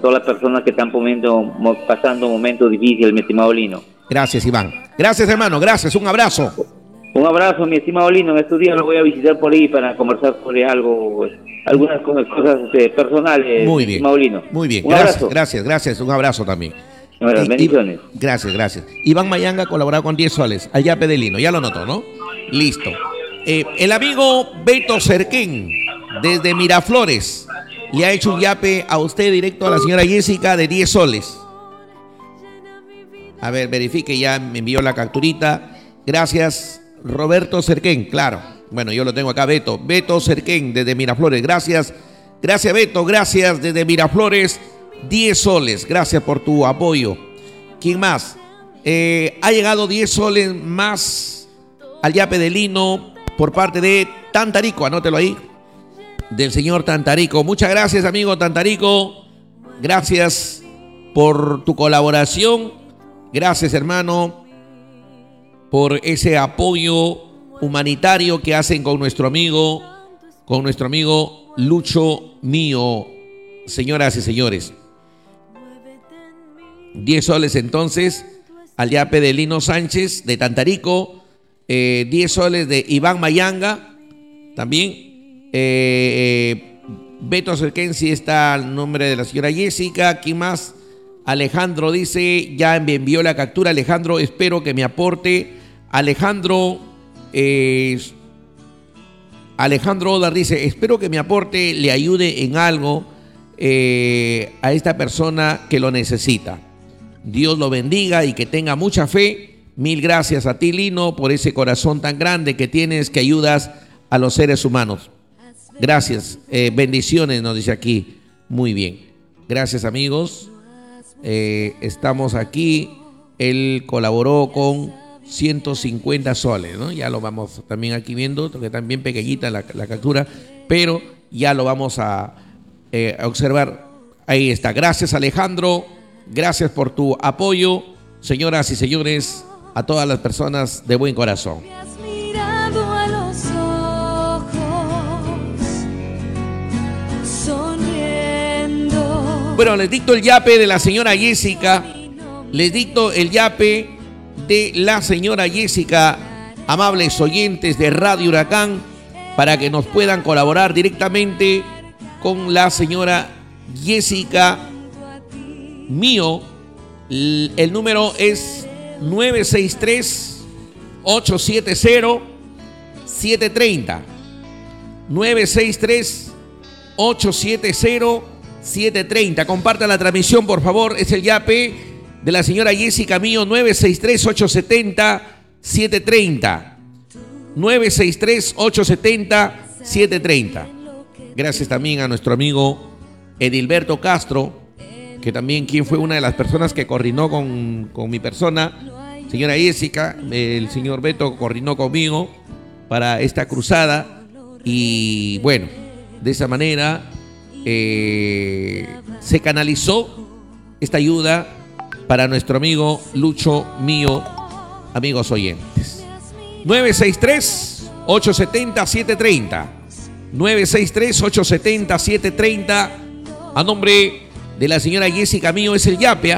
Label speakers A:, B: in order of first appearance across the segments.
A: todas las personas que están pasando momentos difíciles, mi estimado Lino.
B: Gracias, Iván. Gracias, hermano. Gracias. Un abrazo.
A: Un abrazo, mi estimado Lino. En estos días lo voy a visitar por ahí para conversar sobre algo, algunas cosas personales.
B: Muy
A: mi
B: bien.
A: estimado Lino.
B: Muy bien.
A: Un
B: Gracias,
A: abrazo.
B: gracias. Un abrazo también.
A: Bueno, bendiciones.
B: Gracias. Iván Mayanga colaborado con 10 soles. Al yape de Lino. Ya lo notó, ¿no? Listo. El amigo Beto Cerquén, desde Miraflores, le ha hecho un yape a usted directo a la señora Jessica de 10 soles. A ver, verifique, ya me envió la capturita. Gracias, Roberto Cerquén, claro. Bueno, yo lo tengo acá, Beto Cerquén, desde Miraflores. Gracias, Beto, gracias desde Miraflores, 10 soles. Gracias por tu apoyo. ¿Quién más? Ha llegado 10 soles más al yape de Lino por parte de Tantarico, anótelo ahí, del señor Tantarico. Muchas gracias, amigo Tantarico. Gracias por tu colaboración. Gracias, hermano, por ese apoyo humanitario que hacen con nuestro amigo Lucho Mío. Señoras y señores, 10 soles entonces al yape de Lino Sánchez de Tantarico, 10 soles de Iván Mayanga también, Beto Cerquensi está el nombre de la señora Jessica. ¿Quién más? Alejandro dice, ya me envió la captura. Alejandro, espero que me aporte. Alejandro Odar dice, espero que me aporte, le ayude en algo a esta persona que lo necesita. Dios lo bendiga y que tenga mucha fe. Mil gracias a ti, Lino, por ese corazón tan grande que tienes, que ayudas a los seres humanos. Gracias, bendiciones, nos dice aquí. Muy bien, gracias, amigos. Estamos aquí. Él colaboró con 150 soles, ¿no? Ya lo vamos también aquí viendo, porque está bien pequeñita la captura, pero ya lo vamos a observar. Ahí está. Gracias, Alejandro. Gracias por tu apoyo. Señoras y señores, a todas las personas de buen corazón. Bueno, les dicto el yape de la señora Jessica. Les dicto el yape de la señora Jessica, amables oyentes de Radio Huracán, para que nos puedan colaborar directamente con la señora Jessica Mío. El número es 963-870-730. 963-870-730. Compartan la transmisión, por favor. Es el yape de la señora Jessica Mío, 963-870-730. 963-870-730. Gracias también a nuestro amigo Edilberto Castro, que también quien fue una de las personas que coordinó con mi persona, señora Jessica. El señor Beto coordinó conmigo para esta cruzada y bueno, de esa manera se canalizó esta ayuda para nuestro amigo Lucho Mío, amigos oyentes. 963-870-730. 963-870-730. A nombre de la señora Jessica Mío es el yape,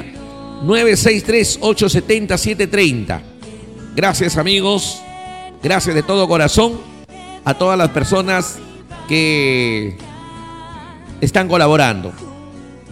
B: 963-870-730. Gracias, amigos. Gracias de todo corazón a todas las personas que están colaborando.